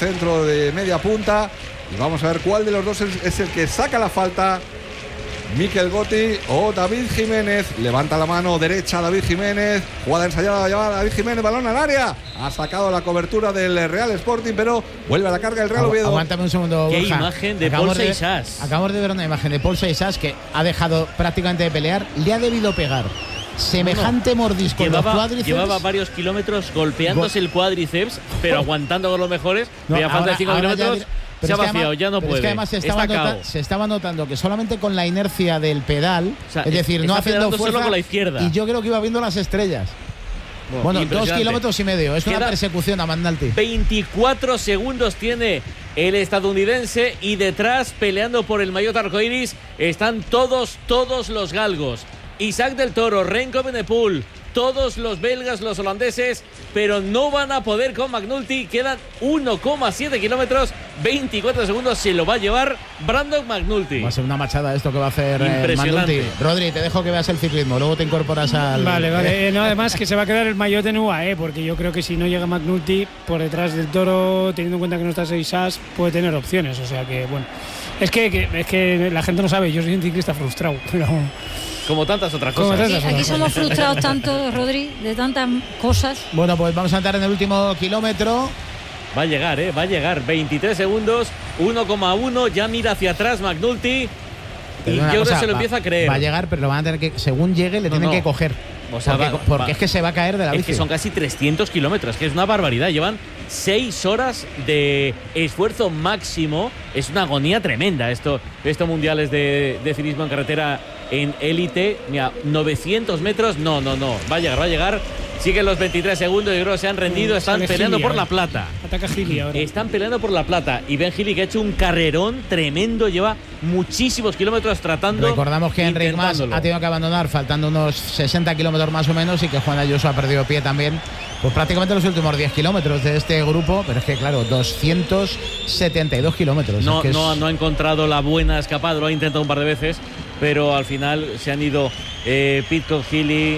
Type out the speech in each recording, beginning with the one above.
centro de media punta. Y vamos a ver cuál de los dos es el que saca la falta. Mikel Gotti o David Jiménez. Levanta la mano derecha David Jiménez. Jugada ensayada, llevada David Jiménez, balón al área. Ha sacado la cobertura del Real Sporting, pero vuelve a la carga el Real Oviedo. Aguántame un segundo, Qué Borja. imagen de Paul Seixas. Acabamos de ver una imagen de Paul Seixas que ha dejado prácticamente de pelear. Le ha debido pegar semejante mordisco en los cuádriceps. Llevaba varios kilómetros golpeándose el cuádriceps, pero aguantando con los mejores. Veía falta de 5 kilómetros. Se ha vaciado, ya no puede. Es que además se estaba notando que solamente con la inercia del pedal, o sea, es decir, no haciendo fuerza, con la izquierda. y yo creo que iba viendo las estrellas. Bueno, 2 kilómetros y medio. Es una persecución a McNulty. 24 segundos tiene el estadounidense y detrás, peleando por el maillot arcoiris, están todos los galgos. Isaac del Toro, Renko Benepul, todos los belgas, los holandeses, pero no van a poder con McNulty. Quedan 1,7 kilómetros, 24 segundos, se lo va a llevar Brandon McNulty. Va a ser una machada esto que va a hacer McNulty. Rodri, te dejo que veas el ciclismo, luego te incorporas al… Vale. No, además que se va a quedar el maillot en UAE, porque yo creo que si no llega McNulty por detrás del Toro, teniendo en cuenta que no está Seixas, puede tener opciones. O sea que, bueno, es que la gente no sabe, yo soy un ciclista frustrado, pero… Como tantas otras cosas. Sí, aquí somos frustrados tanto, Rodri, de tantas cosas. Bueno, pues vamos a entrar en el último kilómetro. Va a llegar. 23 segundos, 1,1. Ya mira hacia atrás McNulty. Y yo creo que se lo empieza a creer. Va a llegar, pero lo van a tener que, según llegue, le tienen que coger. O sea, porque es que se va a caer de la bici. Es que son casi 300 kilómetros, que es una barbaridad. Llevan 6 horas de esfuerzo máximo. Es una agonía tremenda estos mundiales de ciclismo en carretera en élite. Mira, 900 metros. No. Va a llegar. Siguen los 23 segundos. Yo creo que se han rendido. Están peleando por la plata. Ataca Gili ahora. Están peleando por la plata. Y Ben Gili, que ha hecho un carrerón tremendo. Lleva muchísimos kilómetros tratando. Recordamos que Enric Mas ha tenido que abandonar faltando unos 60 kilómetros más o menos, y que Juan Ayuso ha perdido pie también, pues prácticamente los últimos 10 kilómetros de este grupo. Pero es que, claro, 272 kilómetros. No ha encontrado la buena escapada. Lo ha intentado un par de veces, pero al final se han ido Pidcock, Gili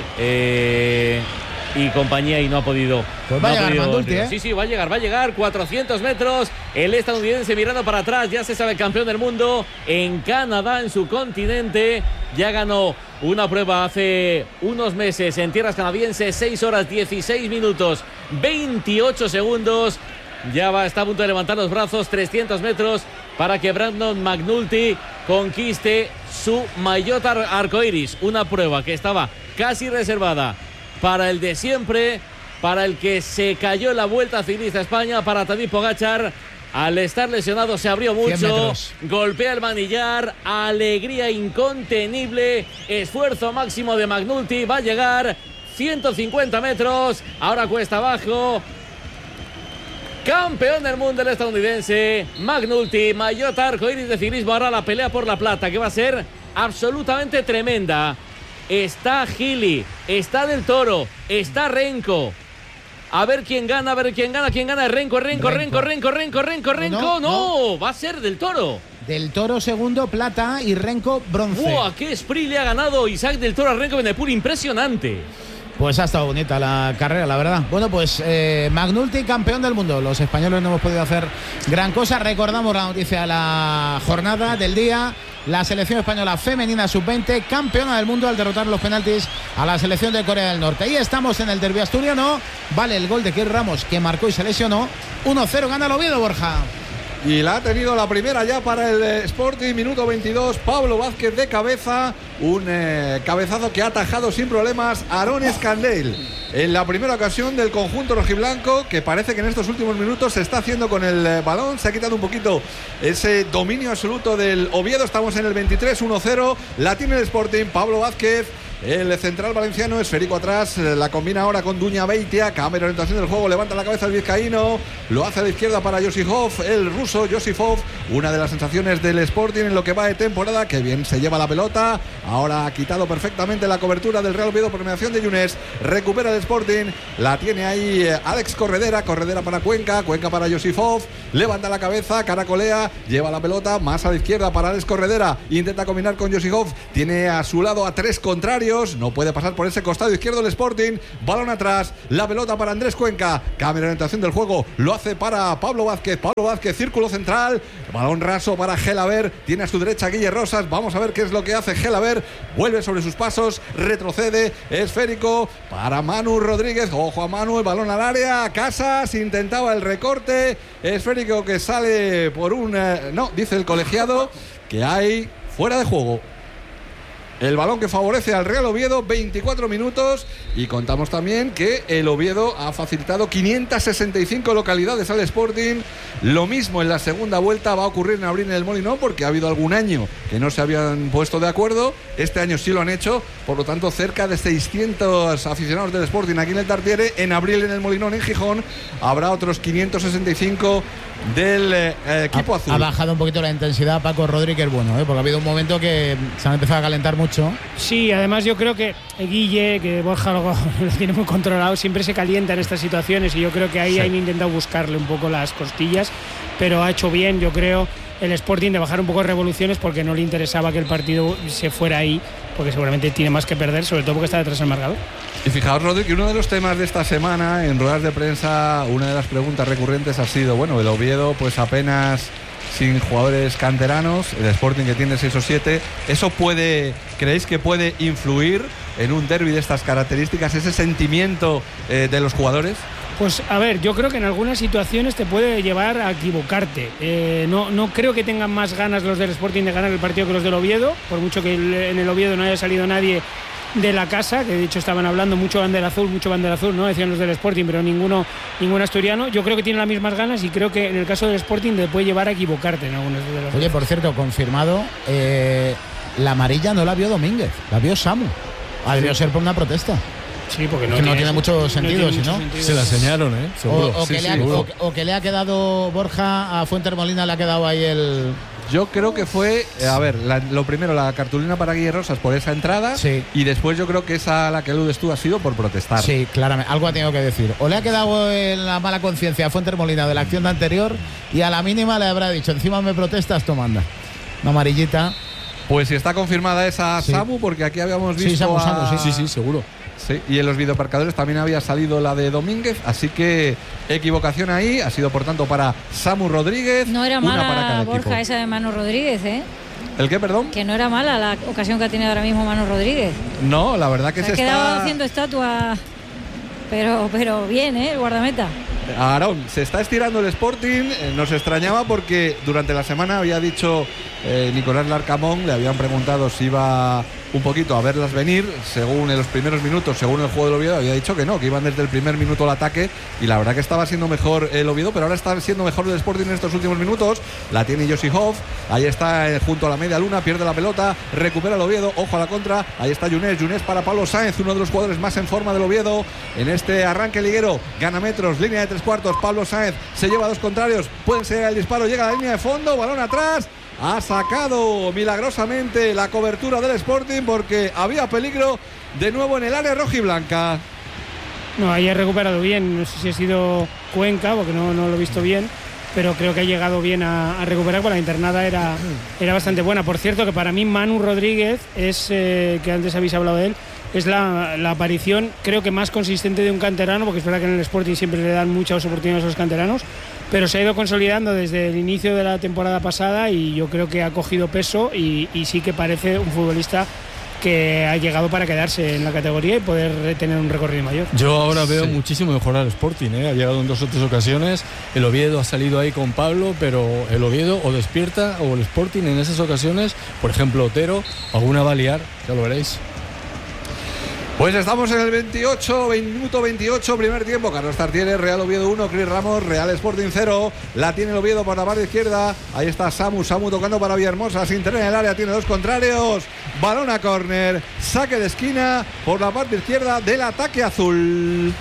y compañía, y no ha podido. Pues va a llegar McNulty, ¿eh? Sí, va a llegar. 400 metros. El estadounidense mirando para atrás. Ya se sabe campeón del mundo en Canadá, en su continente. Ya ganó una prueba hace unos meses en tierras canadienses. 6 horas, 16 minutos, 28 segundos. Está a punto de levantar los brazos. 300 metros para que Brandon McNulty conquiste su maillot arcoiris. Una prueba que estaba casi reservada para el de siempre, para el que se cayó en la Vuelta Ciclista a España, para Tadej Pogačar. Al estar lesionado se abrió mucho, golpea el manillar, alegría incontenible, esfuerzo máximo de McNulty, va a llegar 150 metros, ahora cuesta abajo. Campeón del mundo el estadounidense McNulty, maillot arcoiris de ciclismo. Ahora la pelea por la plata, que va a ser absolutamente tremenda. Está Gili, está Del Toro, está Renko. A ver quién gana. ¿Quién gana? Renko. No, va a ser Del Toro. Del Toro segundo, plata, y Renko bronce. ¡Wow! ¡Qué sprint le ha ganado Isaac Del Toro a Renko Benepul! Impresionante. Pues ha estado bonita la carrera, la verdad. Bueno, pues McNulty, campeón del mundo. Los españoles no hemos podido hacer gran cosa. Recordamos la noticia de la jornada del día. La selección española femenina sub-20, campeona del mundo al derrotar los penaltis a la selección de Corea del Norte. Y estamos en el derbi asturiano. Vale el gol de Kir Ramos, que marcó y se lesionó. 1-0 gana el Oviedo, Borja. Y la ha tenido la primera ya para el Sporting, minuto 22, Pablo Vázquez de cabeza, un cabezazo que ha atajado sin problemas Aaron Escandell. En la primera ocasión del conjunto rojiblanco, que parece que en estos últimos minutos se está haciendo con el balón, se ha quitado un poquito ese dominio absoluto del Oviedo. Estamos en el 23, 1-0, la tiene el Sporting, Pablo Vázquez. El central valenciano, esférico atrás, la combina ahora con Duña Beitia, cambia la orientación del juego, levanta la cabeza el vizcaíno, lo hace a la izquierda para Josifov, el ruso Josifov, una de las sensaciones del Sporting en lo que va de temporada, que bien se lleva la pelota, ahora ha quitado perfectamente la cobertura del Real Oviedo por mediación de Yunes, recupera el Sporting, la tiene ahí Alex Corredera para Cuenca para Josifov, levanta la cabeza, caracolea, lleva la pelota más a la izquierda para Alex Corredera, intenta combinar con Josifov, tiene a su lado a tres contrarios, cambios, no puede pasar por ese costado izquierdo el Sporting, balón atrás, la pelota para Andrés Cuenca, cambia la orientación del juego, lo hace para Pablo Vázquez, círculo central, balón raso para Gelaber, tiene a su derecha Guille Rosas, vamos a ver qué es lo que hace Gelaber, vuelve sobre sus pasos, retrocede, esférico para Manu Rodríguez, ojo a Manu, el balón al área, Casas intentaba el recorte, esférico que sale por no, dice el colegiado que hay fuera de juego. El balón que favorece al Real Oviedo, 24 minutos, y contamos también que el Oviedo ha facilitado 565 localidades al Sporting. Lo mismo en la segunda vuelta va a ocurrir en abril en el Molinón, porque ha habido algún año que no se habían puesto de acuerdo. Este año sí lo han hecho, por lo tanto cerca de 600 aficionados del Sporting aquí en el Tartiere. En abril en el Molinón en Gijón habrá otros 565 del equipo azul. Ha bajado un poquito la intensidad Paco Rodríguez, bueno, porque ha habido un momento que se han empezado a calentar mucho. Sí, además yo creo que Guille, que Borja lo tiene muy controlado, siempre se calienta en estas situaciones, y yo creo que ahí han intentado buscarle un poco las costillas, pero ha hecho bien, yo creo, el Sporting de bajar un poco de revoluciones, porque no le interesaba que el partido se fuera ahí, porque seguramente tiene más que perder, sobre todo porque está detrás del marcador. Y fijaos, Rodri, que uno de los temas de esta semana en ruedas de prensa, una de las preguntas recurrentes ha sido, bueno, el Oviedo pues apenas sin jugadores canteranos, el Sporting que tiene 6 o 7, ¿eso creéis que puede influir en un derbi de estas características, ese sentimiento de los jugadores? Pues a ver, yo creo que en algunas situaciones te puede llevar a equivocarte. No creo que tengan más ganas los del Sporting de ganar el partido que los del Oviedo, por mucho que en el Oviedo no haya salido nadie de la casa, que de hecho estaban hablando mucho bandera azul, ¿no? Decían los del Sporting, pero ningún asturiano. Yo creo que tienen las mismas ganas, y creo que en el caso del Sporting te puede llevar a equivocarte en algunas de las. Oye, por cierto, confirmado, la amarilla no la vio Domínguez, la vio Samu. Ha debido ser por una protesta. Sí, porque no tiene mucho sentido, si no. Se la enseñaron, seguro. O que le ha quedado Borja a Fuentermolina, le ha quedado ahí el. Yo creo que fue, lo primero, la cartulina para Guille Rosas por esa entrada, sí. Y después yo creo que esa a la que aludes tú ha sido por protestar. Sí, claramente, algo ha tenido que decir. O le ha quedado en la mala conciencia a Fuentermolina de la acción de anterior, y a la mínima le habrá dicho, encima me protestas, toma, anda. Una amarillita. Pues si está confirmada esa, sí. Samu, porque aquí habíamos visto Samu, sí, seguro. Sí, y en los videomarcadores también había salido la de Domínguez, así que equivocación ahí, ha sido por tanto para Samu Rodríguez. No era una mala, para cada Borja, equipo. esa de Manu Rodríguez, ¿eh? ¿El qué, perdón? Que no era mala la ocasión que ha tenido ahora mismo Manu Rodríguez. No, la verdad que se ha quedado está haciendo estatua, pero bien, el guardameta. Aarón, se está estirando el Sporting, nos extrañaba porque durante la semana había dicho Nicolás Larcamón, le habían preguntado si iba un poquito a verlas venir, según en los primeros minutos, según el juego del Oviedo, había dicho que no, que iban desde el primer minuto al ataque, y la verdad que estaba siendo mejor el Oviedo, pero ahora está siendo mejor el Sporting en estos últimos minutos. La tiene Josi Hoff, ahí está junto a la media luna, pierde la pelota, recupera el Oviedo, ojo a la contra, ahí está Yunes para Pablo Sáenz, uno de los jugadores más en forma del Oviedo en este arranque liguero, gana metros, línea de 3/4, Pablo Sáenz se lleva a dos contrarios, pueden ser el disparo, llega a la línea de fondo, balón atrás. Ha sacado milagrosamente la cobertura del Sporting porque había peligro de nuevo en el área rojiblanca. No, ahí ha recuperado bien, no sé si ha sido Cuenca, porque no lo he visto bien, pero creo que ha llegado bien a recuperar, porque la internada era bastante buena. Por cierto, que para mí Manu Rodríguez es, que antes habéis hablado de él, es la aparición creo que más consistente de un canterano, porque es verdad que en el Sporting siempre le dan muchas oportunidades a los canteranos, pero se ha ido consolidando desde el inicio de la temporada pasada, y yo creo que ha cogido peso y sí que parece un futbolista que ha llegado para quedarse en la categoría y poder tener un recorrido mayor. Yo ahora veo muchísimo mejor al Sporting, ha llegado en 2 o 3 ocasiones, el Oviedo ha salido ahí con Pablo, pero el Oviedo o despierta o el Sporting en esas ocasiones, por ejemplo Otero, alguna va a liar, ya lo veréis. Pues estamos en el minuto 28, primer tiempo. Carlos Tartiere, Real Oviedo 1, Cris Ramos, Real Sporting 0. La tiene el Oviedo por la parte izquierda. Ahí está Samu tocando para Villahermosa, sin tener en el área, tiene dos contrarios. Balón a córner, saque de esquina por la parte izquierda del ataque azul.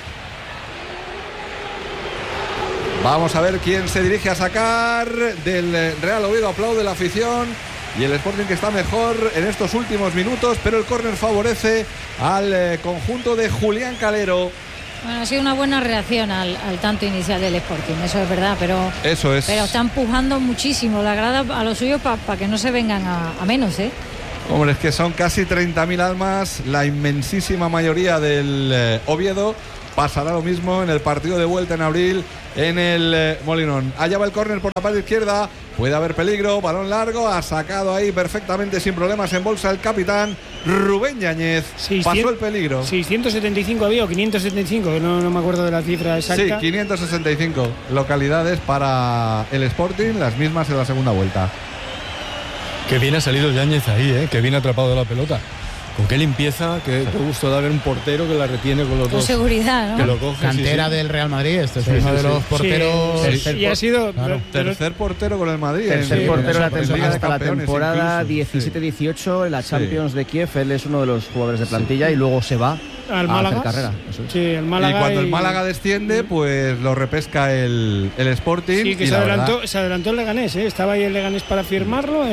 Vamos a ver quién se dirige a sacar del Real Oviedo. Aplaude la afición. Y el Sporting que está mejor en estos últimos minutos, pero el córner favorece al conjunto de Julián Calero. Bueno, ha sido una buena reacción al tanto inicial del Sporting, eso es verdad, pero eso es. Pero está empujando muchísimo la grada a los suyos para que no se vengan a menos, Hombre, es que son casi 30.000 almas, la inmensísima mayoría del Oviedo. Pasará lo mismo en el partido de vuelta en abril en el Molinón. Allá va el córner por la parte izquierda. Puede haber peligro. Balón largo. Ha sacado ahí perfectamente sin problemas en bolsa el capitán Rubén Yáñez. Pasó el peligro. 675 había o 575. No me acuerdo de la cifra exacta. Sí, 565 localidades para el Sporting. Las mismas en la segunda vuelta. Que bien ha salido Yáñez ahí, que bien atrapado de la pelota. Con qué limpieza, qué gusto da ver un portero que la retiene con los dos. Con seguridad, ¿no? Que lo coge, Cantera del Real Madrid, este es uno de los porteros. Y ha sido tercer portero con el Madrid. Tercer portero en hasta la temporada incluso. 17-18 en la Champions de Kiev. Él es uno de los jugadores de plantilla y luego se va al Málaga. hacer carrera. Sí, el Málaga. Y cuando el Málaga desciende, pues lo repesca el Sporting. Sí, que se adelantó el Leganés, ¿eh? Estaba ahí el Leganés para firmarlo.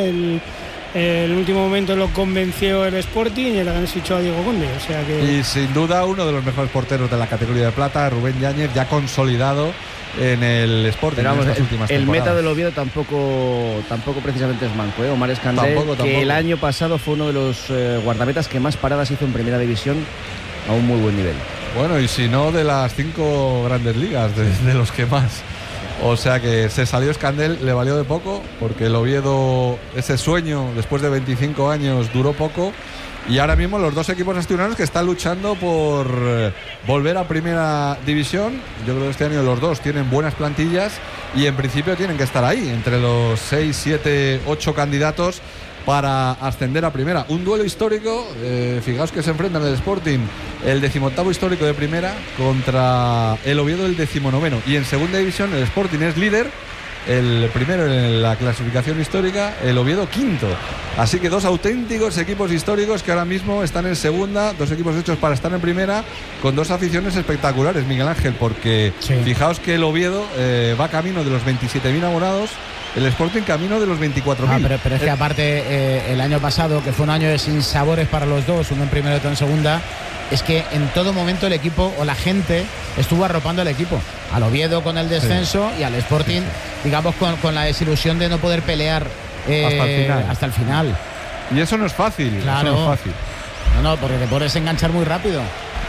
El último momento lo convenció el Sporting y el Leganés fichó a Diego Conde. O sea que... Y sin duda uno de los mejores porteros de la categoría de plata, Rubén Yáñez, ya consolidado en el Sporting. Pero vamos, en estas últimas el temporadas. meta del Oviedo tampoco precisamente es manco, ¿eh? Omar Escandel, Tampoco. que el año pasado fue uno de los guardametas que más paradas hizo en primera división a un muy buen nivel. Bueno, y si no, de las 5 grandes ligas, de los que más. O sea que se salió Escandel, le valió de poco, porque el Oviedo, ese sueño después de 25 años duró poco. Y ahora mismo los dos equipos asturianos que están luchando por volver a primera división. Yo creo que este año los dos tienen buenas plantillas y en principio tienen que estar ahí, entre los 6, 7, 8 candidatos para ascender a primera. Un duelo histórico, fijaos que se enfrentan el Sporting, el 18º histórico de primera, contra el Oviedo, el 19º. Y en segunda división el Sporting es líder, el primero en la clasificación histórica, el Oviedo quinto. Así que dos auténticos equipos históricos que ahora mismo están en segunda, dos equipos hechos para estar en primera, con dos aficiones espectaculares, Miguel Ángel, porque fijaos que el Oviedo va camino de los 27.000 abonados, el Sporting camino de los 24.000. Pero es que aparte el año pasado, que fue un año de sinsabores para los dos, uno en primera y otro en segunda, es que en todo momento el equipo o la gente estuvo arropando al equipo, al Oviedo con el descenso y al Sporting, digamos, con la desilusión de no poder pelear hasta el final. Y eso no es fácil. Claro. Eso no es fácil. No, porque te puedes enganchar muy rápido.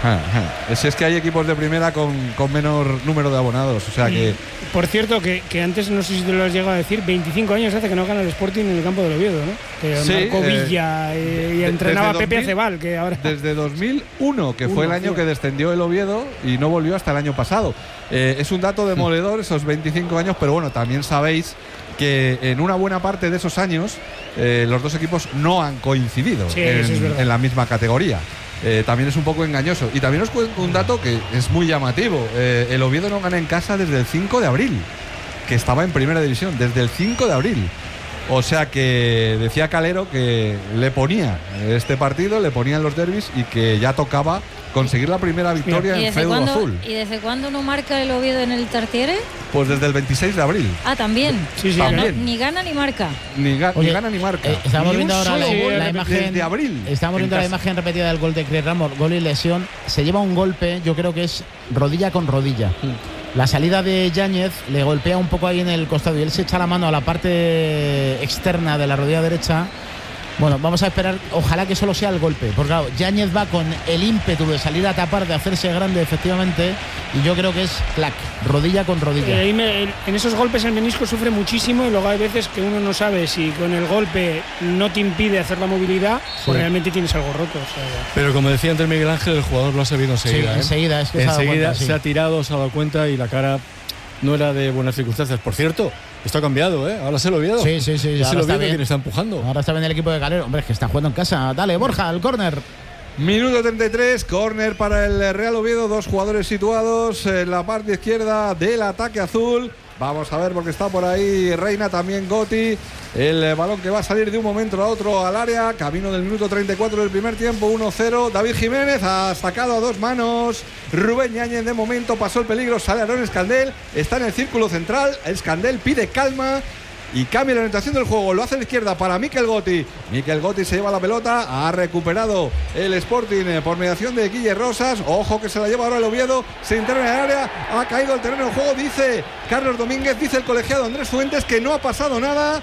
Si es que hay equipos de primera con menor número de abonados, o sea que... Por cierto, que antes, no sé si te lo has llegado a decir, 25 años hace que no gana el Sporting en el campo del Oviedo, ¿no? Que marcó Villa y entrenaba a Pepe Acebal, que ahora... Desde 2001, que fue el año que descendió el Oviedo y no volvió hasta el año pasado. Es un dato demoledor, esos 25 años, pero bueno, también sabéis que en una buena parte de esos años los dos equipos no han coincidido en la misma categoría. También es un poco engañoso. Y también os cuento un dato que es muy llamativo. El Oviedo no gana en casa desde el 5 de abril, que estaba en primera división, desde el 5 de abril. O sea que decía Calero que le ponía este partido, le ponían los derbis y que ya tocaba conseguir la primera victoria en feudo azul. ¿Y desde cuándo no marca el Oviedo en el Tartiere? Pues desde el 26 de abril. Ah, también. Sí, también. No, ni gana ni marca. Ni gana ni marca. Estamos Ni viendo ahora la imagen desde abril. Estamos viendo la imagen repetida del gol de Chris Ramos, gol y lesión. Se lleva un golpe, yo creo que es rodilla con rodilla. La salida de Yáñez le golpea un poco ahí en el costado y él se echa la mano a la parte externa de la rodilla derecha. Bueno, vamos a esperar, ojalá que solo sea el golpe, porque claro, Yáñez va con el ímpetu de salir a tapar, de hacerse grande efectivamente, y yo creo que es clac, rodilla con rodilla. En esos golpes el menisco sufre muchísimo y luego hay veces que uno no sabe si con el golpe no te impide hacer la movilidad o realmente tienes algo roto. O sea, pero como decía antes Miguel Ángel, el jugador lo ha sabido enseguida. Sí, enseguida, es que enseguida se ha tirado, se ha dado cuenta y la cara no era de buenas circunstancias. Por cierto, esto ha cambiado, ¿eh? Ahora se lo Oviedo. Sí. Es el Oviedo quien está empujando. Ahora está bien el equipo de Calero. Hombre, es que está jugando en casa. Dale, Borja, al córner. Minuto 33, córner para el Real Oviedo. Dos jugadores situados en la parte izquierda del ataque azul. Vamos a ver porque está por ahí Reina, también Gotti. El balón que va a salir de un momento a otro al área. Camino del minuto 34 del primer tiempo, 1-0. David Jiménez ha sacado a dos manos. Rubén Yáñez de momento pasó el peligro. Sale Aaron Escandel. Está en el círculo central. Escandel pide calma y cambia la orientación del juego. Lo hace a la izquierda para Mikel Gotti. Mikel Gotti se lleva la pelota. Ha recuperado el Sporting por mediación de Guille Rosas. Ojo que se la lleva ahora el Oviedo. Se interna en el área. Ha caído el terreno de juego. Dice Carlos Domínguez, dice el colegiado Andrés Fuentes que no ha pasado nada.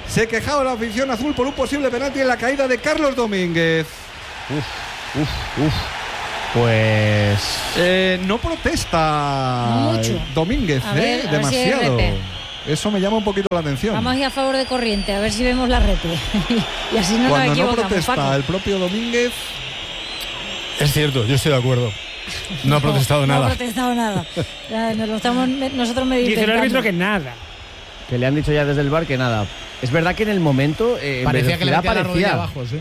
Se quejaba la afición azul por un posible penalti en la caída de Carlos Domínguez. Pues no protesta Mucho. Domínguez, A ver si demasiado. es repe. Eso me llama un poquito la atención. Vamos a ir a favor de corriente, a ver si vemos la repe. Y así no nos Cuando no equivocamos, protesta Paco. el propio Domínguez, Es cierto, yo estoy de acuerdo. No ha protestado No ha nada. protestado nada. Ya, nos lo estamos nosotros medio Dice el inventando. árbitro que nada. que le han dicho ya desde el bar que nada. Es verdad que en el momento Parecía que le metía la rodilla parecía. abajo, sí.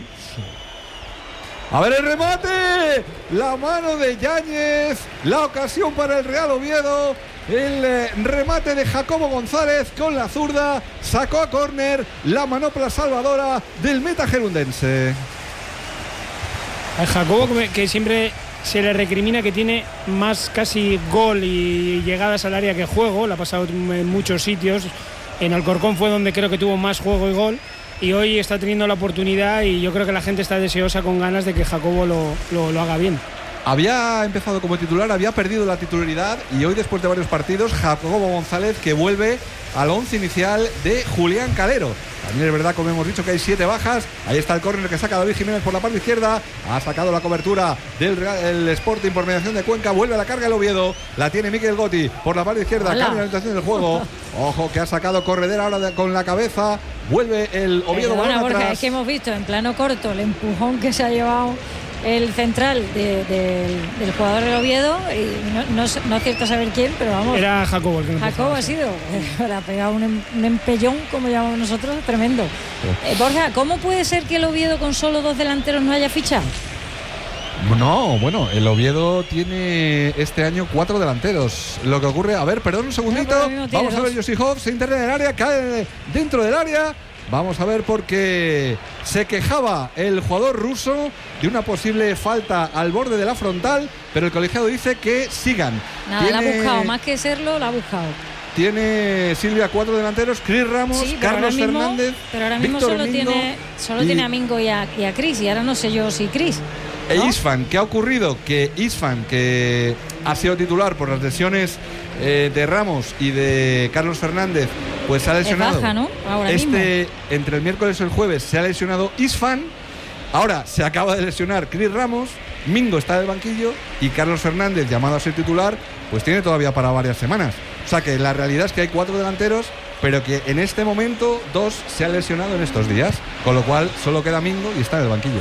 a ver el remate, la mano de Yáñez, la ocasión para el Real Oviedo, el remate de Jacobo González con la zurda, sacó a córner la manopla salvadora del meta gerundense. Al Jacobo, que siempre se le recrimina que tiene más casi gol y llegadas al área que juego, le ha pasado en muchos sitios. En Alcorcón fue donde creo que tuvo más juego y gol, y hoy está teniendo la oportunidad y yo creo que la gente está deseosa con ganas de que Jacobo lo haga bien. Había empezado como titular, había perdido la titularidad y hoy, después de varios partidos, Jacobo González que vuelve al 11 inicial de Julián Calero. También es verdad, como hemos dicho, que hay 7 bajas. Ahí está el córner que saca David Jiménez por la parte izquierda. Ha sacado la cobertura del Sporting por mediación de Cuenca. Vuelve a la carga el Oviedo. La tiene Mikel Gotti por la parte izquierda. Hola. Cambia la orientación del juego. Ojo que ha sacado Corredera ahora con la cabeza. Vuelve el Oviedo. Perdona, balón Borja, atrás. es que hemos visto en plano corto el empujón que se ha llevado el central del jugador del Oviedo, y no acierto a saber quién, pero vamos, Era Jacobo el que no Jacobo ha sido, le ha pegado un empellón, como llamamos nosotros, tremendo. Borja, ¿cómo puede ser que el Oviedo con solo 2 delanteros no haya fichado? No, bueno, el Oviedo tiene este año 4 delanteros. Lo que ocurre, a ver, perdón un segundito. Bueno, pues lo mismo tiene Vamos a ver, 2. Josihov se interna en el área, cae dentro del área. Vamos a ver, porque se quejaba el jugador ruso de una posible falta al borde de la frontal, pero el colegiado dice que sigan. Nada, la ha buscado, más que serlo, la ha buscado. Tiene Silvia 4 delanteros: Chris Ramos, Sí, pero Carlos ahora mismo, Fernández, pero ahora mismo Víctor solo Mingo tiene a Mingo y a Cris, y ahora no sé yo si Cris. E ¿no? Isfan. ¿Qué ha ocurrido? Que Isfan, que ha sido titular por las lesiones de Ramos y de Carlos Fernández, pues se ha lesionado. baja, ¿no? Ahora mismo. Entre el miércoles y el jueves se ha lesionado Isfan. Ahora se acaba de lesionar Chris Ramos. Mingo está en el banquillo y Carlos Fernández, llamado a ser titular, pues tiene todavía para varias semanas. O sea que la realidad es que hay 4 delanteros, pero que en este momento 2 se han lesionado en estos días, con lo cual solo queda Mingo y está en el banquillo.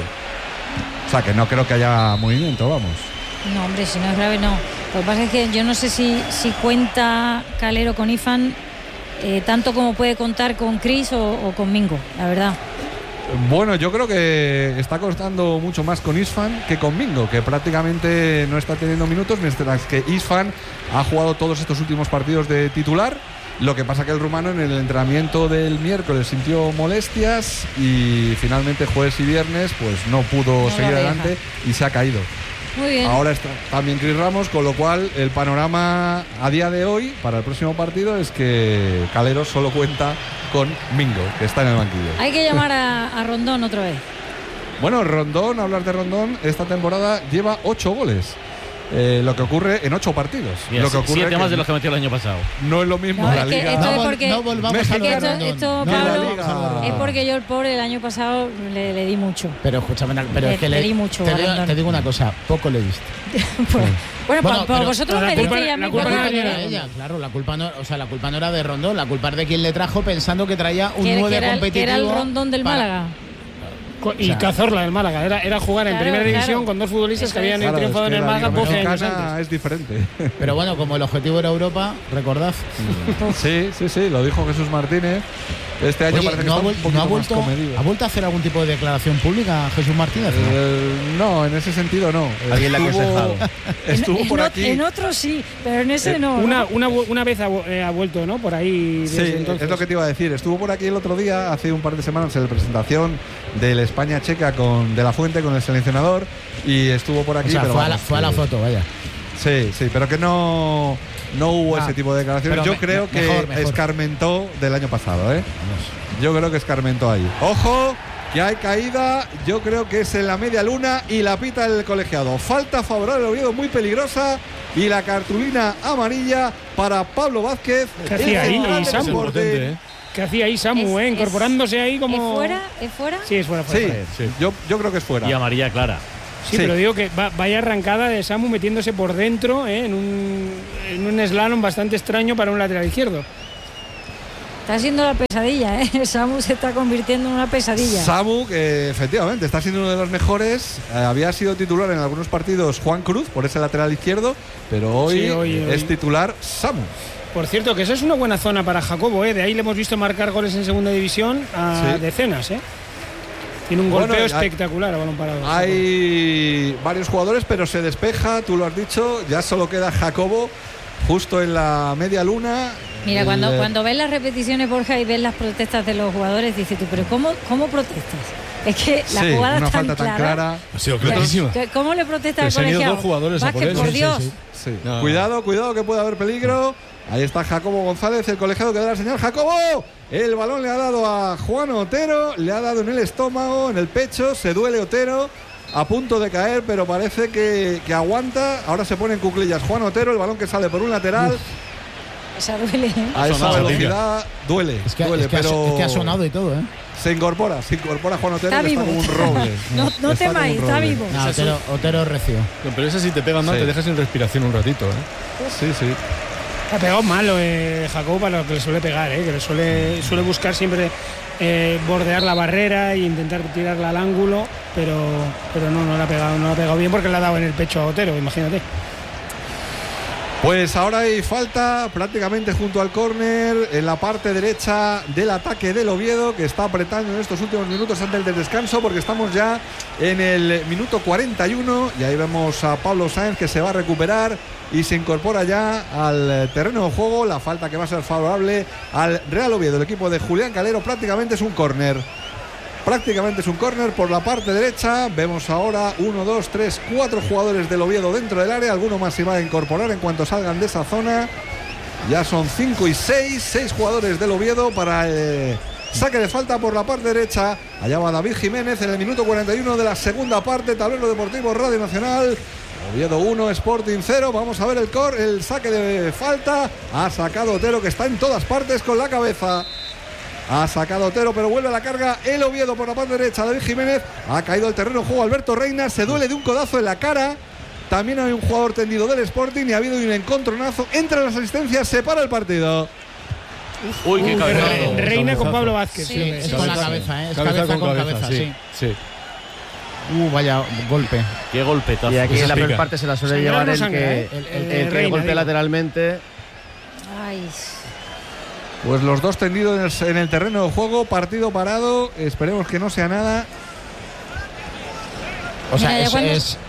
O sea que no creo que haya movimiento, vamos. No, hombre, si no es grave, no. Lo que pasa es que yo no sé si cuenta Calero con Ifan tanto como puede contar con Cris o con Mingo, la verdad. Bueno, yo creo que está costando mucho más con Isfan que con Mingo, que prácticamente no está teniendo minutos, mientras que Isfan ha jugado todos estos últimos partidos de titular. Lo que pasa que el rumano en el entrenamiento del miércoles sintió molestias y finalmente jueves y viernes pues no pudo No seguir lo deja. adelante y se ha caído. Muy bien. Ahora está también Chris Ramos, con lo cual el panorama a día de hoy para el próximo partido es que Calero solo cuenta con Mingo, que está en el banquillo. Hay que llamar a Rondón otra vez. Bueno, Rondón, hablar de Rondón, esta temporada lleva 8 goles. Lo que ocurre en 8 partidos. Mira, Lo que ocurre 7 que más de los que metió el año pasado. no es lo mismo No, la es que liga. esto es porque- no volvamos Es a que lo de esto, Rondón. esto, No, Pablo, la liga. es porque yo el pobre el año pasado le di mucho. Pero escúchame, pero es que Le di mucho a Rondón. te digo una cosa, poco le diste. Bueno, Bueno, pues pero- vosotros pero me la culpa- disteis a mí la culpa cuando no La era culpa queréis. no era ella, claro, la culpa no, o sea, la culpa no era de Rondón, la culpa es de quien le trajo pensando que traía un Que 9 era competitivo. el Rondón del para- Málaga. Y O sea, Cazorla del Málaga. Era jugar en Claro, primera claro. división con 2 futbolistas Eso que habían es. Claro, triunfado es en que el la Málaga liga 12 años mexicana antes. es diferente. Pero bueno, como el objetivo era Europa, recordad. Sí, lo dijo Jesús Martínez. Este año Oye, parece que ¿no ha, está un vuel- poquito no ha más vuelto, comedido. ¿ha vuelto a hacer algún tipo de declaración pública Jesús Martínez? No, en ese sentido no. Alguien le ha aconsejado. Estuvo por aquí. En otros sí, pero en ese no. Una vez ha vuelto, ¿no? Por ahí Sí, desde entonces. es lo que te iba a decir. Estuvo por aquí el otro día, hace un par de semanas, en la presentación del España-Checa con De La Fuente, con el seleccionador, y estuvo por aquí. O sea, pero fue, vamos, fue a la que- foto, vaya. Sí, pero que no hubo Ah, ese tipo de declaraciones. pero Yo me- creo que mejor. escarmentó del año pasado, ¿eh? Yo creo que escarmentó ahí. Ojo, que hay caída. Yo creo que es en la media luna y la pita el colegiado. Falta favorable al Oviedo, muy peligrosa. Y la cartulina amarilla para Pablo Vázquez. ¿Qué hacía el ahí, central del Samu? Sporting. Potente, ¿eh? que hacía ahí Samu, incorporándose ahí como… ¿Es fuera? Sí, es fuera. Sí. Yo creo que es fuera. Y amarilla clara. Sí, pero digo que vaya arrancada de Samu metiéndose por dentro en un slalom bastante extraño para un lateral izquierdo. Está siendo la pesadilla, Samu se está convirtiendo en una pesadilla. Samu, que efectivamente está siendo uno de los mejores. Había sido titular en algunos partidos Juan Cruz por ese lateral izquierdo, pero hoy es titular Samu. Por cierto, que esa es una buena zona para Jacobo, de ahí le hemos visto marcar goles en segunda división a decenas. Tiene un golpeo espectacular a balón parado. Hay varios jugadores, pero se despeja, tú lo has dicho, ya solo queda Jacobo justo en la media luna. Mira, cuando ves las repeticiones, Borja, y ves las protestas de los jugadores, dices tú, pero ¿cómo protestas? Es que la jugada una es falta tan clara. Ha sido clarísima. ¿Cómo le protesta al colegiado? Dos jugadores Vázquez, por Dios. Sí. No. Cuidado que puede haber peligro. Ahí está Jacobo González, el colegiado que da la señal. ¡Jacobo! El balón le ha dado a Juan Otero, le ha dado en el estómago, en el pecho, se duele Otero, a punto de caer, pero parece que aguanta. Ahora se pone en cuclillas Juan Otero, el balón que sale por un lateral. Esa duele. A esa velocidad duele. Es que ha sonado y todo, Se incorpora Juan Otero, está que vivo. está como un roble. no temáis, está vivo. No, Otero recio. No, pero esa si te pega mal te dejas sin respiración un ratito, Sí. Ha pegado mal Jacobo para lo que le suele pegar, que le suele buscar siempre bordear la barrera e intentar tirarla al ángulo, pero no la ha pegado bien porque le ha dado en el pecho a Otero, imagínate. Pues ahora hay falta prácticamente junto al córner en la parte derecha del ataque del Oviedo, que está apretando en estos últimos minutos antes del descanso, porque estamos ya en el minuto 41 y ahí vemos a Pablo Sáenz, que se va a recuperar y se incorpora ya al terreno de juego. La falta que va a ser favorable al Real Oviedo, el equipo de Julián Calero. Prácticamente es un córner por la parte derecha. Vemos ahora 1, 2, 3, 4 jugadores del Oviedo dentro del área. Alguno más se va a incorporar en cuanto salgan de esa zona. Ya son 5 y 6 jugadores del Oviedo para el saque de falta por la parte derecha. Allá va David Jiménez en el minuto 41 de la segunda parte. Tablero Deportivo Radio Nacional. Oviedo 1, Sporting 0. Vamos a ver el saque de falta. Ha sacado Otero, que está en todas partes con la cabeza. Ha sacado Otero, pero vuelve a la carga el Oviedo por la parte derecha. David Jiménez ha caído al terreno de juego. Alberto Reina se duele de un codazo en la cara. También hay un jugador tendido del Sporting y ha habido un encontronazo entre las asistencias. Se para el partido. Uy, qué cabeza. Reina con Pablo Vázquez. Sí, es con la cabeza, es cabeza con cabeza, sí. Vaya golpe. Qué golpetazo. Y aquí en la primera parte se la suele llevar el que golpea lateralmente. Ay. Pues los dos tendidos en el terreno de juego, partido parado, esperemos que no sea nada. O sea, es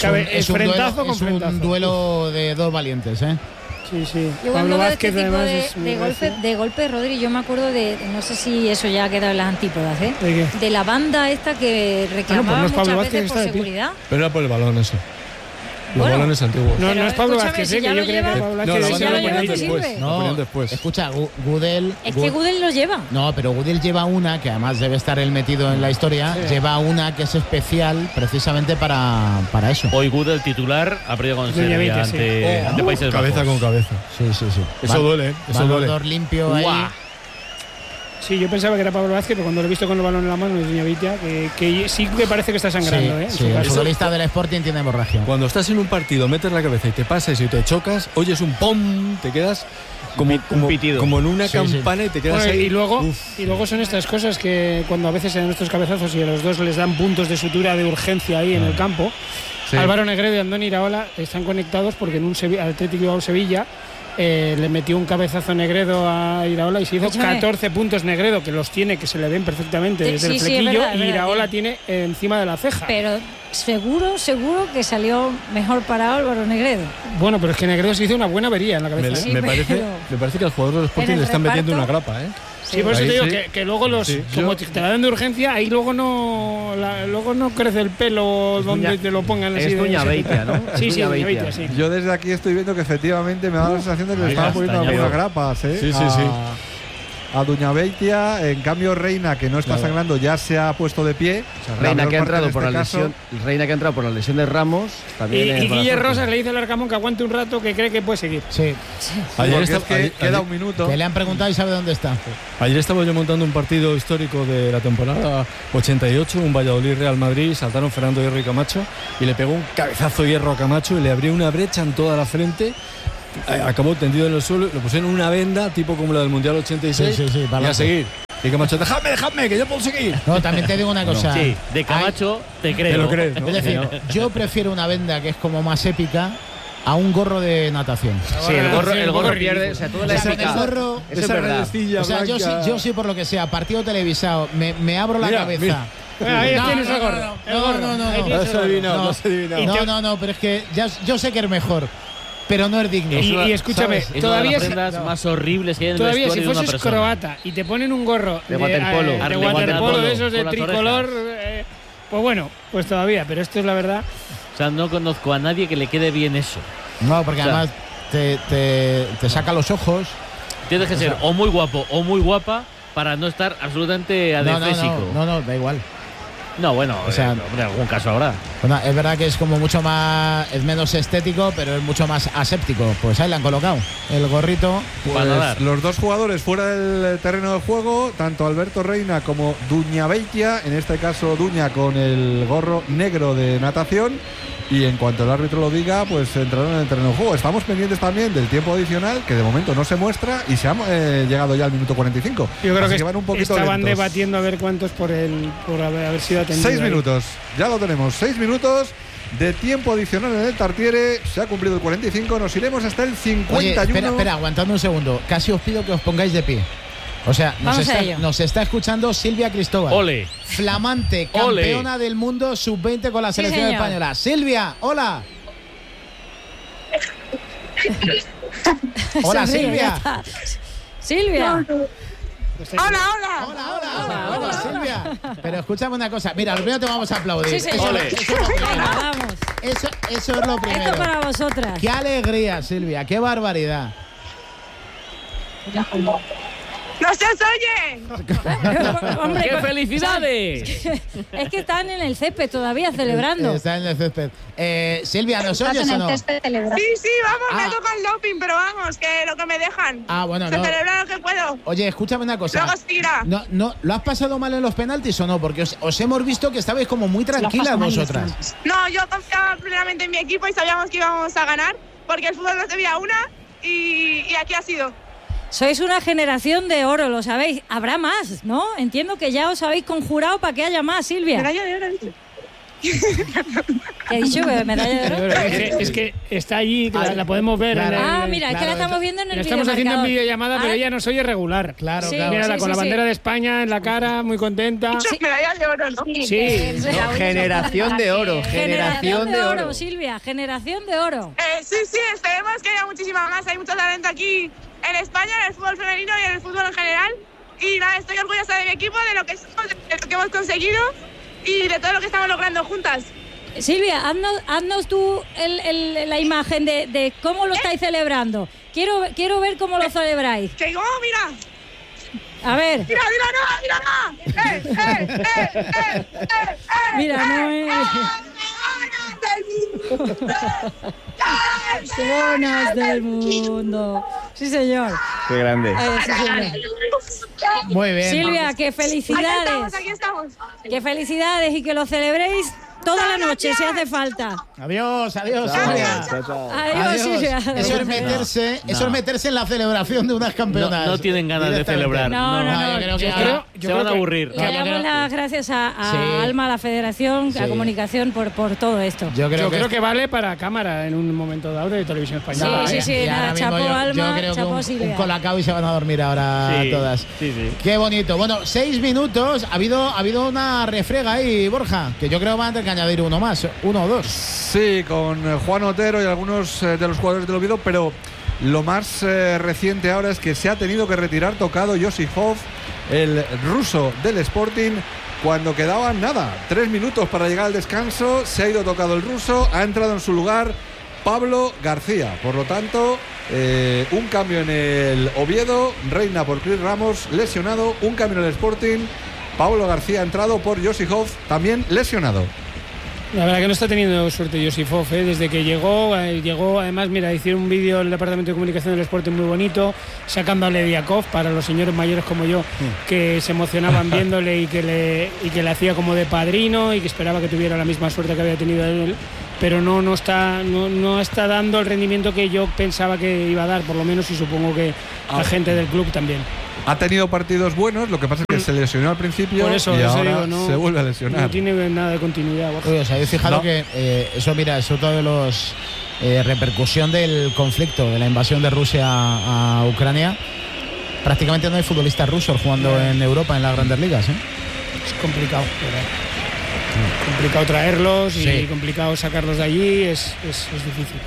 un duelo de dos valientes, Sí. Yo cuando veo este tipo de golpes, Rodri, yo me acuerdo no sé si eso ya ha quedado en las antípodas, ¿De qué? de la banda esta que reclamaba muchas veces por seguridad. Pero era por el balón eso. Los balones antiguos. No es Pablo Vázquez, que yo creía que era Pablo Vázquez. Lo ponían después. Escucha, Gudel. Es que Gudel lo lleva. No, pero Gudel lleva una, que además debe estar él metido en la historia, lleva una que es especial precisamente para eso. Hoy Gudel titular ha perdido con Serbia ante Países Bajos. Cabeza con cabeza. Sí. Eso duele, eso duele. Limpio ahí. Sí, yo pensaba que era Pablo Vázquez, pero cuando lo he visto con el balón en la mano es Viñavitia, que sí que parece que está sangrando. Sí, el futbolista del Sporting tiene hemorragia. Cuando estás en un partido, metes la cabeza y te pasas y te chocas, oyes un pom, te quedas como en una campana y te quedas ahí. Y luego son estas cosas que cuando a veces se dan estos cabezazos y a los dos les dan puntos de sutura de urgencia ahí en el campo. Sí. Álvaro Negredo y Andoni Iraola están conectados porque en un Atlético Bilbao Sevilla le metió un cabezazo Negredo a Iraola y se hizo 14 puntos Negredo, que los tiene, que se le ven perfectamente desde el flequillo, y Iraola tiene encima de la ceja. Pero seguro que salió mejor para Álvaro Negredo. Bueno, pero es que Negredo se hizo una buena avería en la cabeza. Me parece que al jugador del Sporting le están metiendo una grapa, Sí, por eso te digo que luego como te la dan de urgencia, ahí luego no crece el pelo donde te lo pongan así. Es Doña Beitia, ¿no? Sí, Beitia, sí. Yo desde aquí estoy viendo que efectivamente me da la sensación de que le estaban poniendo algunas grapas, Sí. a Duñabeitia. En cambio, Reina, que no está sangrando, ya se ha puesto de pie. O sea, Reina que ha entrado por la lesión. Reina que ha entrado por la lesión de Ramos. También y Guille Rosas le dice al Arcamón que aguante un rato, que cree que puede seguir. Sí. Queda un minuto. Que le han preguntado y sabe dónde está. Ayer estaba yo montando un partido histórico de la temporada 88, un Valladolid-Real Madrid. Saltaron Fernando Hierro y Camacho y le pegó un cabezazo Hierro a Camacho y le abrió una brecha en toda la frente. Acabó tendido en el suelo, le pusieron una venda tipo como la del Mundial 86 y a seguir. Y Camacho, dejadme, que yo puedo seguir. No, también te digo una cosa. Sí, de Camacho te creo. Te lo crees, ¿no? Es decir, yo prefiero una venda que es como más épica a un gorro de natación. Sí, el gorro pierde, o sea, toda la épica. Gorro, esa redecilla. O sea, yo sí por lo que sea, partido televisado, me abro la cabeza. Mira. Ahí tienes el gorro. No, pero es que yo sé que es mejor, pero no es digno. Y escúchame, es todavía una de las prendas más horribles que hay en el todavía vestuario si de una fueses persona. croata y te ponen un gorro de waterpolo, de waterpolo, de esos de con las tricolor, pues bueno, pues todavía, pero esto es la verdad. O sea, no conozco a nadie que le quede bien eso. No, porque además te saca los ojos. Tienes que ser o muy guapo o muy guapa para no estar absolutamente adefésico. No, da igual. No, bueno, o sea, en algún caso habrá. Bueno, es verdad que es como mucho más, es menos estético, pero es mucho más aséptico. Pues ahí le han colocado el gorrito. Pues los dos jugadores fuera del terreno de juego, tanto Alberto Reina como Duñabeitia, en este caso Duña con el gorro negro de natación. Y en cuanto el árbitro lo diga, pues entrarán en el terreno de juego. Estamos pendientes también del tiempo adicional, que de momento no se muestra, y se ha llegado ya al minuto 45. Yo creo Así que van un poquito estaban lentos. debatiendo a ver cuántos por haber sido atendido. 6 minutos, ya lo tenemos, 6 minutos de tiempo adicional en el Tartiere. Se ha cumplido el 45, nos iremos hasta el 51. Oye, espera, aguantadme un segundo. Casi os pido que os pongáis de pie. O sea, nos está escuchando Silvia Cristóbal. Ole. Flamante campeona del mundo sub-20 con la selección española. Silvia, hola. Hola, Silvia. Silvia. Hola, Silvia. Pero escúchame una cosa. Mira, lo primero te vamos a aplaudir. Sí, señor. Vamos. Eso es lo primero. Esto para vosotras. Qué alegría, Silvia. Qué barbaridad. ¡No se os oye! Hombre, ¡Qué felicidades! Es que están en el césped todavía celebrando. Están en el césped. Silvia, ¿nos oyes o no? Sí, vamos, me toca el doping, pero vamos, que lo que me dejan. Bueno, se celebra lo que puedo. Oye, escúchame una cosa. Luego seguirá. No, ¿lo has pasado mal en los penaltis o no? Porque os hemos visto que estabais como muy tranquilas vosotras. No, yo confiaba plenamente en mi equipo y sabíamos que íbamos a ganar, porque el fútbol no se veía una y aquí ha sido. Sois una generación de oro, lo sabéis. Habrá más, ¿no? Entiendo que ya os habéis conjurado para que haya más, Silvia. Medalla de oro, dicho. ¿Qué he dicho? ¿Medalla de oro? Es que está allí, la podemos ver. Claro. Mira, es que la estamos viendo en el vídeo. Estamos haciendo en videollamada, pero ella nos oye regular. Claro, sí, claro. Mírala con la bandera de España en la cara, muy contenta. Medalla de oro, ¿no? Sí. Generación de oro. Generación de oro, Silvia. Generación de oro. Sí, esperemos que haya muchísima más. Hay mucho talento aquí en España, en el fútbol femenino y en el fútbol en general. Y nada, estoy orgullosa de mi equipo, de lo que somos, de lo que hemos conseguido y de todo lo que estamos logrando juntas. Silvia, haznos tú la imagen de cómo lo estáis celebrando. Quiero ver cómo lo celebráis. Que digo, mira. A ver. Mira, Mira, Campeonas del mundo. Sí, señor. Qué grande. Sí, señor. Muy bien. Silvia, que felicidades. Aquí estamos. Que felicidades y que lo celebréis toda la noche si hace falta. Adiós, Silvia. Adiós, Silvia. Eso es meterse en la celebración de unas campeonas. No tienen ganas de celebrar. No. Yo creo se van a aburrir. Le damos las gracias a Alma, a la Federación, a Comunicación por todo esto. Yo creo que vale para cámara en un momento dado de Televisión Española. Sí. Nada, chapo Alma, chapo Silvia. Un colacao y se van a dormir ahora todas. Sí. Qué bonito. Bueno, 6 minutos. Ha habido una refrega ahí, Borja, que yo creo que van a tener que añadir uno más, 1 o 2. Sí, con Juan Otero y algunos de los jugadores del Oviedo, pero lo más reciente ahora es que se ha tenido que retirar tocado Josifov, el ruso del Sporting, cuando quedaban 3 minutos para llegar al descanso. Se ha ido tocado el ruso, ha entrado en su lugar Pablo García. Por lo tanto, Un cambio en el Oviedo, Reina por Chris Ramos, lesionado. Un cambio en el Sporting, Pablo García entrado por Josifov, también lesionado. La verdad que no está teniendo suerte Josifov, desde que llegó, además, mira, hicieron un vídeo en el departamento de comunicación del Sporting muy bonito, sacando a Lediakov para los señores mayores como yo, que se emocionaban viéndole y que le hacía como de padrino y que esperaba que tuviera la misma suerte que había tenido él, pero no está dando el rendimiento que yo pensaba que iba a dar, por lo menos, y supongo que la gente del club también. Ha tenido partidos buenos, lo que pasa es que se lesionó al principio. Por eso, y ahora digo, no, se vuelve a lesionar. No tiene nada de continuidad. Oye, ¿os habéis fijado que eso, mira, es otra de los repercusión del conflicto, de la invasión de Rusia a Ucrania? Prácticamente no hay futbolistas rusos jugando en Europa en las grandes ligas, ¿eh? Es complicado, ¿verdad? Complicado traerlos y complicado sacarlos de allí, es difícil.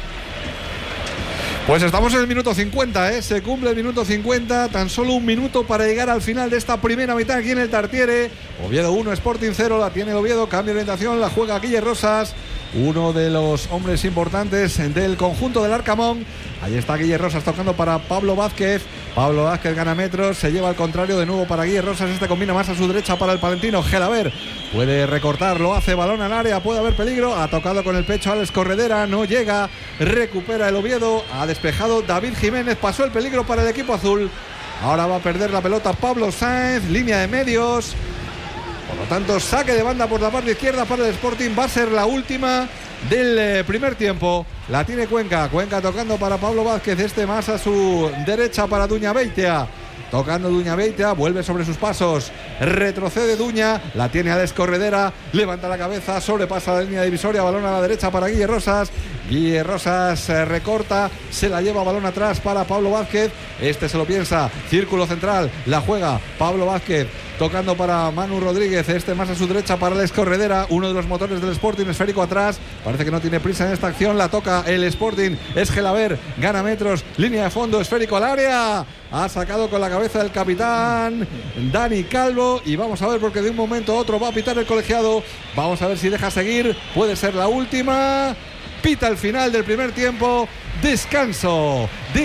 Pues estamos en el minuto 50, se cumple el minuto 50, tan solo un minuto para llegar al final de esta primera mitad aquí en el Tartiere. Oviedo 1, Sporting 0, la tiene el Oviedo, cambio de orientación, la juega Guille Rosas, uno de los hombres importantes del conjunto del Arcamón. Ahí está Guille Rosas tocando para Pablo Vázquez. Pablo Vázquez gana metros, se lleva al contrario de nuevo para Guille Rosas. Este combina más a su derecha para el palentino. Gelaber puede recortar, lo hace, balón al área, puede haber peligro. Ha tocado con el pecho Alex Corredera, no llega, recupera el Oviedo. Ha despejado David Jiménez, pasó el peligro para el equipo azul. Ahora va a perder la pelota Pablo Sáenz, línea de medios. Por lo tanto, saque de banda por la parte izquierda para el Sporting. Va a ser la última del primer tiempo. La tiene Cuenca tocando para Pablo Vázquez, más a su derecha para Duña Beitia. Tocando Duña Beitia, vuelve sobre sus pasos, retrocede Duña, la tiene Alex Corredera, levanta la cabeza, sobrepasa la línea divisoria, balón a la derecha para Guille Rosas. Guille Rosas recorta, se la lleva, balón atrás para Pablo Vázquez. Se lo piensa, círculo central, la juega Pablo Vázquez. Tocando para Manu Rodríguez, más a su derecha para Alex Corredera, uno de los motores del Sporting, esférico atrás, parece que no tiene prisa en esta acción, la toca el Sporting, es Gelaber, gana metros, línea de fondo, esférico al área, ha sacado con la cabeza del capitán Dani Calvo, y vamos a ver porque de un momento a otro va a pitar el colegiado, vamos a ver si deja seguir, puede ser la última, pita el final del primer tiempo, descanso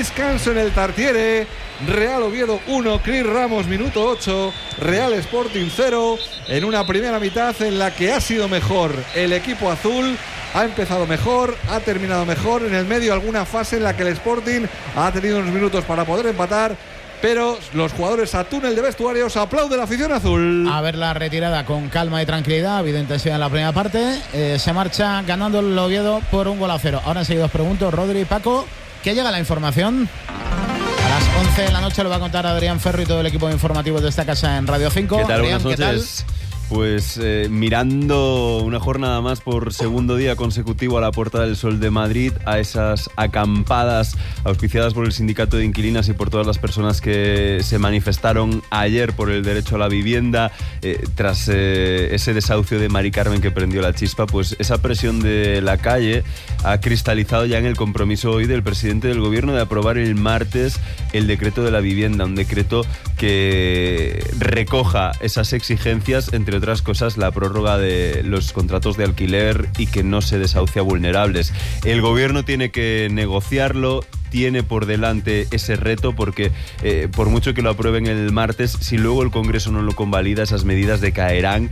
en el Tartiere. Real Oviedo 1, Chris Ramos minuto 8, Real Sporting 0, en una primera mitad en la que ha sido mejor el equipo azul, ha empezado mejor, ha terminado mejor, en el medio alguna fase en la que el Sporting ha tenido unos minutos para poder empatar, pero los jugadores a túnel de vestuarios aplauden la afición azul. A ver la retirada con calma y tranquilidad, evidente en la primera parte, se marcha ganando el Oviedo por 1-0. Ahora enseguida os pregunto, Rodri y Paco, ¿qué llega la información? A las 11 de la noche lo va a contar Adrián Ferro y todo el equipo informativo de esta casa en Radio 5. ¿Qué tal? Adrián, Buenas noches. Pues mirando una jornada más por segundo día consecutivo a la Puerta del Sol de Madrid, a esas acampadas auspiciadas por el Sindicato de Inquilinas y por todas las personas que se manifestaron ayer por el derecho a la vivienda, tras ese desahucio de Mari Carmen que prendió la chispa, pues esa presión de la calle ha cristalizado ya en el compromiso hoy del presidente del Gobierno de aprobar el martes el decreto de la vivienda, un decreto que recoja esas exigencias, entre otras cosas, la prórroga de los contratos de alquiler y que no se desahucie a vulnerables. El Gobierno tiene que negociarlo, tiene por delante ese reto porque por mucho que lo aprueben el martes, si luego el Congreso no lo convalida, esas medidas decaerán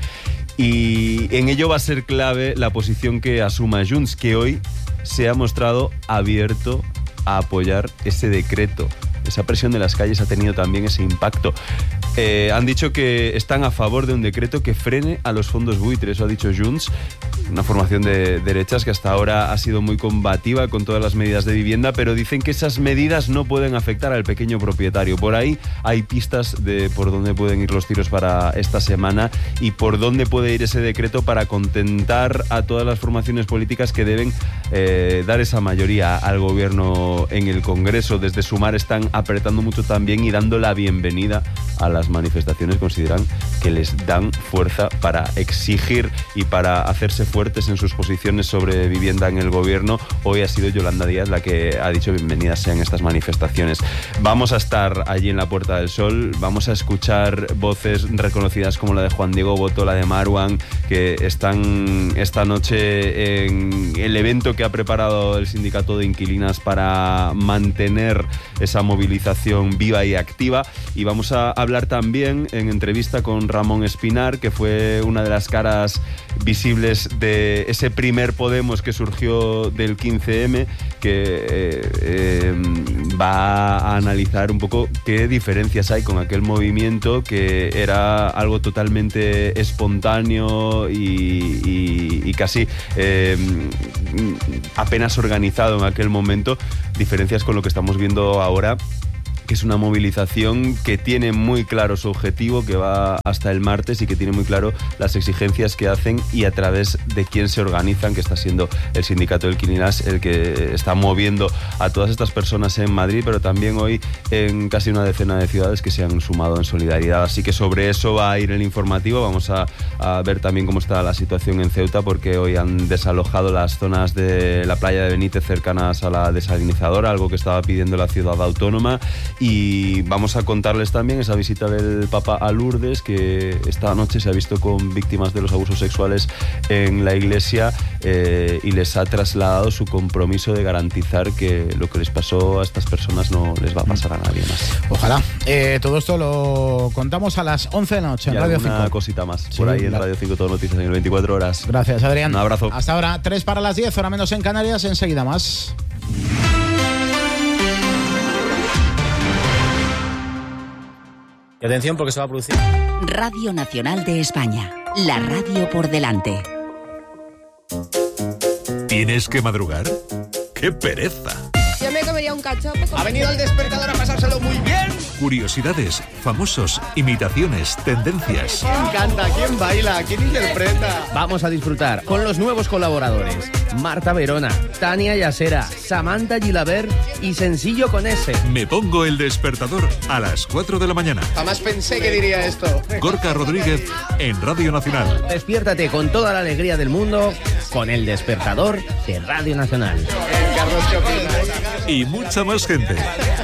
y en ello va a ser clave la posición que asuma Junts, que hoy se ha mostrado abierto a apoyar ese decreto. Esa presión de las calles ha tenido también ese impacto. Han dicho que están a favor de un decreto que frene a los fondos buitres, eso ha dicho Junts, una formación de derechas que hasta ahora ha sido muy combativa con todas las medidas de vivienda, pero dicen que esas medidas no pueden afectar al pequeño propietario. Por ahí hay pistas de por dónde pueden ir los tiros para esta semana y por dónde puede ir ese decreto para contentar a todas las formaciones políticas que deben dar esa mayoría al Gobierno en el Congreso. Desde Sumar están apretando mucho también y dando la bienvenida a las manifestaciones consideran que les dan fuerza para exigir y para hacerse fuertes en sus posiciones sobre vivienda en el gobierno. Hoy ha sido Yolanda Díaz la que ha dicho bienvenidas sean estas manifestaciones. Vamos a estar allí en la Puerta del Sol, vamos a escuchar voces reconocidas como la de Juan Diego Boto, la de Marwan, que están esta noche en el evento que ha preparado el sindicato de inquilinas para mantener esa movilización viva y activa. Y vamos a hablar también en entrevista con Ramón Espinar, que fue una de las caras visibles de ese primer Podemos que surgió del 15M, que va a analizar un poco qué diferencias hay con aquel movimiento, que era algo totalmente espontáneo y casi apenas organizado en aquel momento, diferencias con lo que estamos viendo ahora, que es una movilización que tiene muy claro su objetivo, que va hasta el martes y que tiene muy claro las exigencias que hacen y a través de quién se organizan, que está siendo el sindicato del Quinilas el que está moviendo a todas estas personas en Madrid, pero también hoy en casi una decena de ciudades que se han sumado en solidaridad. Así que sobre eso va a ir el informativo. Vamos a ver también cómo está la situación en Ceuta, porque hoy han desalojado las zonas de la playa de Benítez cercanas a la desalinizadora, algo que estaba pidiendo la ciudad autónoma. Y vamos a contarles también esa visita del Papa a Lourdes, que esta noche se ha visto con víctimas de los abusos sexuales en la iglesia y les ha trasladado su compromiso de garantizar que lo que les pasó a estas personas no les va a pasar a nadie más. Ojalá. Todo esto lo contamos a las 11 de la noche en Radio 5. Una cosita más por ahí en Radio 5, todo noticias en el 24 horas. Gracias, Adrián. Un abrazo. Hasta ahora, 3 para las 10, hora menos en Canarias, enseguida más. Y atención porque se va a producir. Radio Nacional de España, la radio por delante. ¿Tienes que madrugar? ¡Qué pereza! Yo me comería un cachopo. Ha venido el despertador a pasárselo muy bien. Curiosidades, famosos, imitaciones, tendencias. ¿Quién canta? ¿Quién baila? ¿Quién interpreta? Vamos a disfrutar con los nuevos colaboradores: Marta Verona, Tania Yasera, Samantha Gilabert y Sencillo con S. Me pongo el despertador a las 4 de la mañana. Jamás pensé que diría esto. Gorka Rodríguez en Radio Nacional. Despiértate con toda la alegría del mundo con el despertador de Radio Nacional. Y mucha más gente.